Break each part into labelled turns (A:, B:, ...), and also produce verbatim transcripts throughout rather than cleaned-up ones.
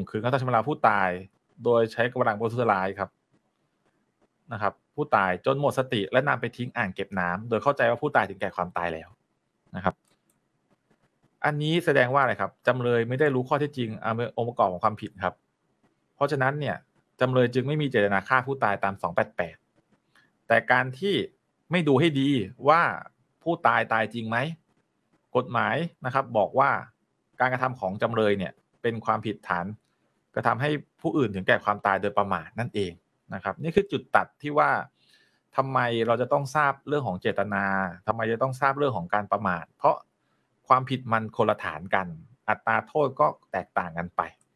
A: ขืนกระทำชำเราผู้ตายโดยใช้กำลังประทุษร้ายครับนะครับผู้ตายจนหมดสติและนำไปทิ้งอ่างเก็บน้ำโดยเข้าใจว่าผู้ตายถึงแก่ความตายแล้วนะครับอันนี้แสดงว่าอะไรครับจำเลยไม่ได้รู้ข้อเท็จจริงองค์ประกอบของความผิดครับเพราะฉะนั้นเนี่ยจำเลยจึงไม่มีเจตนาฆ่าผู้ตายตามสองแปดแปดแต่การที่ไม่ดูให้ดีว่าผู้ตายตายจริงไหมกฎหมายนะครับบอกว่าการกระทำของจำเลยเนี่ยเป็นความผิดฐานกระทำให้ผู้อื่นถึงแก่ความตายโดยประมาทนั่นเองนะครับนี่คือจุดตัดที่ว่าทำไมเราจะต้องทราบเรื่องของเจตนาทำไมจะต้องทราบเรื่องของการประมาทเพราะความผิดมันคนละฐานกันอัตราโทษก็แตกต่างกันไป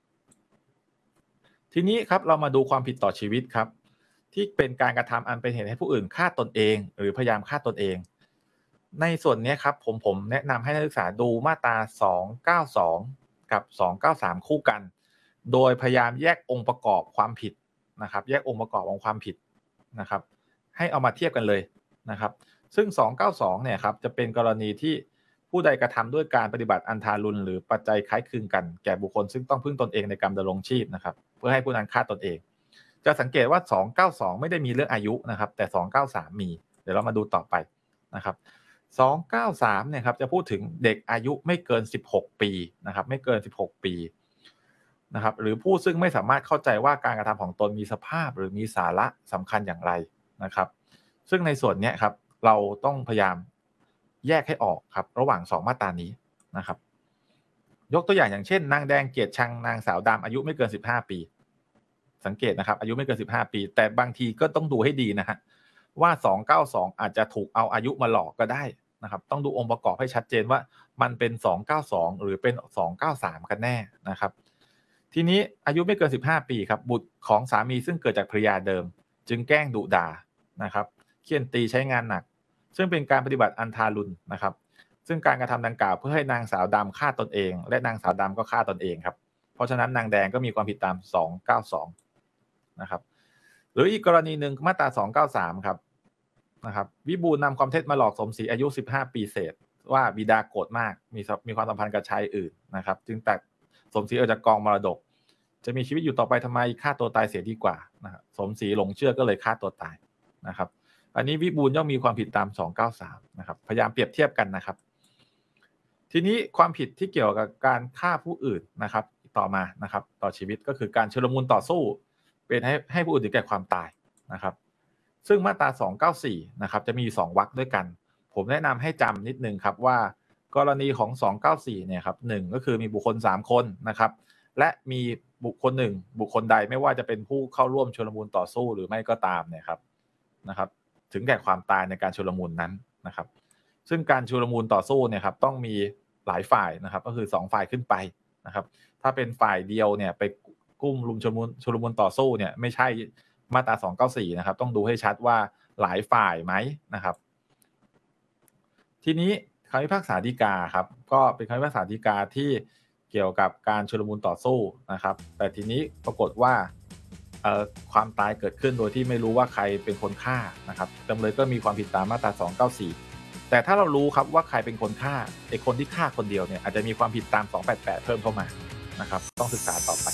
A: ทีนี้ครับเรามาดูความผิดต่อชีวิตครับที่เป็นการกระทำอันเป็นเหตุให้ผู้อื่นฆ่าตนเองหรือพยายามฆ่าตนเองในส่วนนี้ครับผมผมแนะนำให้นักศึกษาดูมาตราสองเก้าสองกับสองเก้าสามคู่กันโดยพยายามแยกองค์ประกอบความผิดนะครับแยกองค์ประกอบของความผิดนะครับให้เอามาเทียบกันเลยนะครับซึ่งสองเก้าสองเนี่ยครับจะเป็นกรณีที่ผู้ใดกระทำด้วยการปฏิบัติอันทารุณหรือปัจจัยคล้ายคลึงกันแก่บุคคลซึ่งต้องพึ่งตนเองในการดำรงชีพนะครับเพื่อให้ผู้นั้นฆ่าตนเองจะสังเกตว่าสองเก้าสองไม่ได้มีเรื่องอายุนะครับแต่สองเก้าสามมีเดี๋ยวเรามาดูต่อไปนะครับสองเก้าสามเนี่ยครับจะพูดถึงเด็กอายุไม่เกินสิบหกปีนะครับไม่เกินสิบหกปีนะครับหรือผู้ซึ่งไม่สามารถเข้าใจว่าการกระทำของตนมีสภาพหรือมีสาระสำคัญอย่างไรนะครับซึ่งในส่วนนี้ครับเราต้องพยายามแยกให้ออกครับระหว่างสองมาตรานี้นะครับยกตัวอย่างอย่างเช่นนางแดงเกียรติชังนางสาวดำอายุไม่เกินสิบห้าปีสังเกตนะครับอายุไม่เกินสิบห้าปีแต่บางทีก็ต้องดูให้ดีนะฮะว่าสองเก้าสองอาจจะถูกเอาอายุมาหลอกก็ได้นะครับต้องดูองค์ประกอบให้ชัดเจนว่ามันเป็นสองเก้าสองหรือเป็นสองเก้าสามกันแน่นะครับทีนี้อายุไม่เกินสิบห้าปีครับบุตรของสามีซึ่งเกิดจากภรรยาเดิมจึงแกล้งดุด่านะครับเฆี่ยนตีใช้งานหนักซึ่งเป็นการปฏิบัติอันทารุณนะครับซึ่งการกระทำดังกล่าวเพื่อให้นางสาวดำฆ่าตนเองและนางสาวดำก็ฆ่าตนเองครับเพราะฉะนั้นนางแดงก็มีความผิดตามสองเก้าสองนะครับหรืออีกกรณีหนึ่งมาตราสองเก้าสามครับนะครับวิบูลย์นำความเท็จมาหลอกสมศรีอายุสิบห้าปีเศษว่าบิดาโกรธมากมีมีความสัมพันธ์กับชายอื่นนะครับจึงตัดสมศรีออกจากกองมรดกจะมีชีวิตอยู่ต่อไปทำไมฆ่าตัวตายเสียดีกว่านะครับสมศรีหลงเชื่อก็เลยฆ่าตัวตายนะครับอันนี้วิบูลย์ย่อมมีความผิดตามสองเก้าสามนะครับพยายามเปรียบเทียบกันนะครับทีนี้ความผิดที่เกี่ยวกับการฆ่าผู้อื่นนะครับต่อมานะครับต่อชีวิตก็คือการชุลมุนต่อสู้เป็นให้ให้ผู้อื่นถึงแก่ความตายนะครับซึ่งมาตราสองเก้าสี่นะครับจะมีสองวรรคด้วยกันผมแนะนำให้จำนิดนึงครับว่ากรณีของสองเก้าสี่เนี่ยครับหนึ่งก็คือมีบุคคลสามคนนะครับและมีบุคคลหนึ่งบุคคลใดไม่ว่าจะเป็นผู้เข้าร่วมชุลมุนต่อสู้หรือไม่ก็ตามเนี่ยครับนะครับถึงแก่ความตายในการชุลมุนนั้นนะครับซึ่งการชุลมุนต่อสู้เนี่ยครับต้องมีหลายฝ่ายนะครับก็คือสองฝ่ายขึ้นไปนะครับถ้าเป็นฝ่ายเดียวเนี่ยไปกุ้มลุมชุลมุนชุลมุนต่อสู้เนี่ยไม่ใช่มาตราสองเก้าสี่นะครับต้องดูให้ชัดว่าหลายฝ่ายไหมนะครับทีนี้คำพิพากษาฎีกาครับก็เป็นคำพิพากษาฎีกาที่เกี่ยวกับการชุลมุนต่อสู้นะครับแต่ทีนี้ปรากฏว่าความตายเกิดขึ้นโดยที่ไม่รู้ว่าใครเป็นคนฆ่านะครับจำเลยก็มีความผิดตามมาตราสองเก้าสี่แต่ถ้าเรารู้ครับว่าใครเป็นคนฆ่าไอ้คนที่ฆ่าคนเดียวเนี่ยอาจจะมีความผิดตามสองแปดแปดเพิ่มเข้ามานะครับต้องศึกษาต่อไป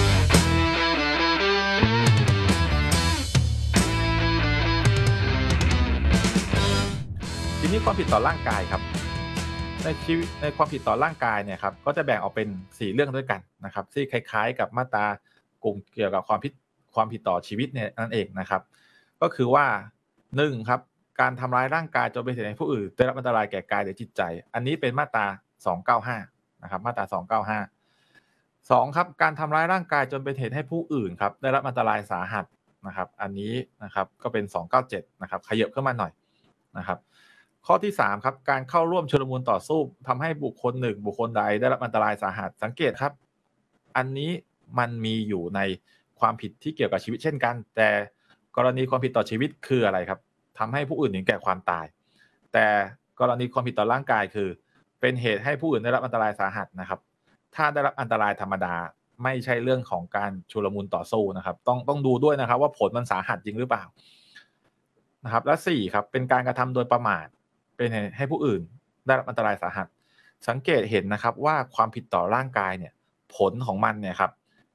A: ทีนี้ความผิดต่อร่างกายครับในชีวิตในความผิดต่อร่างกายเนี่ยครับก็จะแบ่งออกเป็นสี่เรื่องด้วยกันนะครับที่คล้ายๆกับมาตรากลุ่มเกี่ยวกับความผิดความผิดต่อชีวิตเนี่ยนั่นเองนะครับก็คือว่าหนึ่งครับการทำร้ายร่างกายจนเป็นเหตุให้ผู้อื่นได้รับอันตรายแก่กายหรือจิตใจอันนี้เป็นมาตราสองเก้าห้านะครับมาตราสองเก้าห้าสองครับการทำร้ายร่างกายจนเป็นเหตุให้ผู้อื่นครับได้รับอันตรายสาหัสนะครับอันนี้นะครับก็เป็นสองเก้าเจ็ดนะครับขยับขึ้นมาหน่อยนะครับข้อที่สามครับการเข้าร่วมชุลมุนต่อสู้ทำให้บุคคลหนึ่งบุคคลใดได้รับอันตรายสาหัสสังเกตครับอันนี้มันมีอยู่ในความผิดที่เกี่ยวกับชีวิตเช่นกันแต่กรณีความผิดต่อชีวิตคืออะไรครับทำให้ผู้อื่นถึงแก่ความตายแต่กรณีความผิดต่อร่างกายคือเป็นเหตุให้ผู้อื่นได้รับอันตรายสาหัสนะครับถ้าได้รับอันตรายธรรมดาไม่ใช่เรื่องของการชุลมุนต่อสู้นะครับต้องต้องดูด้วยนะครับว่าผลมันสาหัสจริงหรือเปล่านะครับและสี่ครับเป็นการกระทำโดยประมาทเป็นเหตุให้ผู้อื่นได้รับอันตรายสาหัสสังเกตเห็นนะครับว่าความผิดต่อร่างกายเนี่ยผลของมันเนี่ยครับ